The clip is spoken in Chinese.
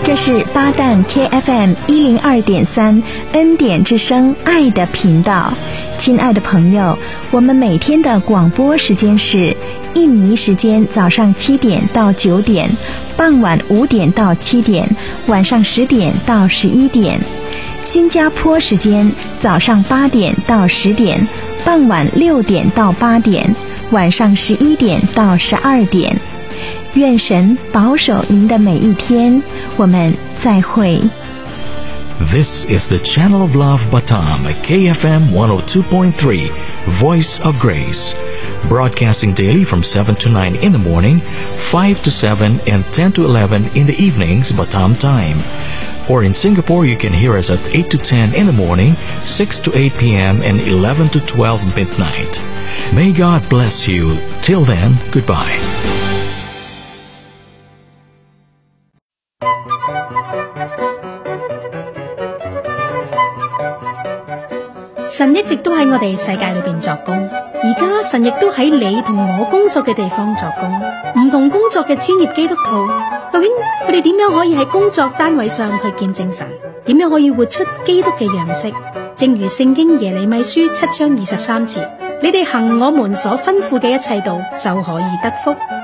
这是巴旦 KFM 102.3恩典之声爱的频道。亲爱的朋友，我们每天的广播时间是印尼时间早上7点到9点，傍晚5点到7点，晚上10点到11点。新加坡时间早上8点到10点，傍晚6点到8点，晚上11点到12点。愿神保守您的每一天，我们再会。 This is the Channel of Love Batam at KFM 102.3, Voice of Grace. Broadcasting daily from 7 to 9 in the morning, 5 to 7, and 10 to 11 in the evenings, Batam time. Or in Singapore, you can hear us at 8 to 10 in the morning, 6 to 8 p.m., and 11 to 12 midnight. May God bless you. Till then, goodbye. 神一直都喺我哋世界裏邊作工，而家神亦都喺你同我工作嘅地方作工。唔同工作嘅專業基督徒，究竟佢哋點樣可以喺工作單位上去見證神？點樣可以活出基督嘅樣式？正如聖經耶利米書7章23節，你哋行我們所吩咐嘅一切道，就可以得福。